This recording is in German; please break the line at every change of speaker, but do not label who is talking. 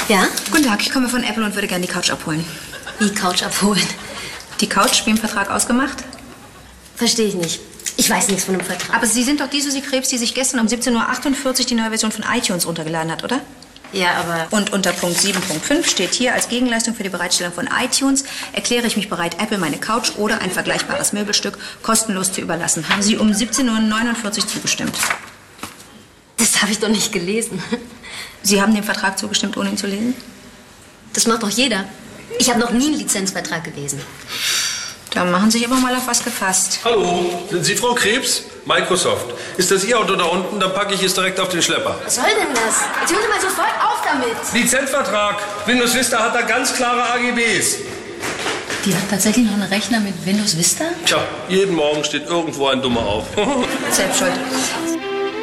Ja?
Guten Tag, ich komme von Apple und würde gerne die Couch abholen.
Wie Couch abholen?
Die Couch, wie im Vertrag ausgemacht?
Verstehe ich nicht. Ich weiß nichts von dem Vertrag.
Aber Sie sind doch die Susi Krebs, die sich gestern um 17:48 Uhr die neue Version von iTunes runtergeladen hat, oder?
Ja, aber...
Und unter Punkt 7.5 steht hier, als Gegenleistung für die Bereitstellung von iTunes erkläre ich mich bereit, Apple meine Couch oder ein vergleichbares Möbelstück kostenlos zu überlassen. Haben Sie um 17:49 Uhr zugestimmt?
Das habe ich doch nicht gelesen.
Sie haben dem Vertrag zugestimmt, ohne ihn zu lesen?
Das macht doch jeder. Ich habe noch nie einen Lizenzvertrag gelesen.
Da machen Sie sich aber mal auf was gefasst.
Hallo, sind Sie Frau Krebs? Microsoft. Ist das Ihr Auto da unten? Dann packe ich es direkt auf den Schlepper.
Was soll denn das? Jetzt hören Sie mal sofort auf damit.
Lizenzvertrag. Windows Vista hat da ganz klare AGBs.
Die hat tatsächlich noch einen Rechner mit Windows Vista?
Tja, jeden Morgen steht irgendwo ein Dummer auf.
Selbst schuld.